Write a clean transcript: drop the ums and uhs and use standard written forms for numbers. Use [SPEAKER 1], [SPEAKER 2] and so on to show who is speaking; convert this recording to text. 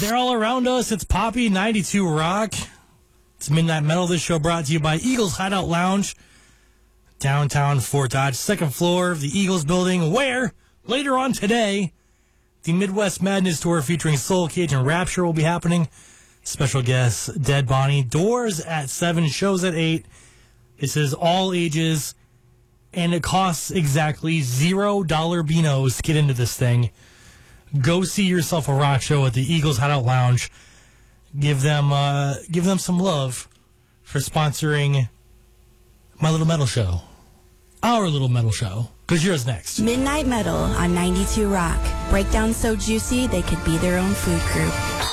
[SPEAKER 1] They're all around us. It's Poppy 92 Rock. It's Midnight Metal. This show brought to you by Eagles Hideout Lounge, downtown Fort Dodge, second floor of the Eagles building, where later on today, the Midwest Madness Tour featuring Soul Cage and Rapture will be happening. Special guests, Dead Bonnie. Doors at 7, shows at 8. This is all ages, and it costs exactly $0 Beanos to get into this thing. Go see yourself a rock show at the Eagles Hideout Lounge. Give them some love for sponsoring my little metal show. Our little metal show. Because yours next.
[SPEAKER 2] Midnight Metal on 92 Rock. Breakdown so juicy they could be their own food group.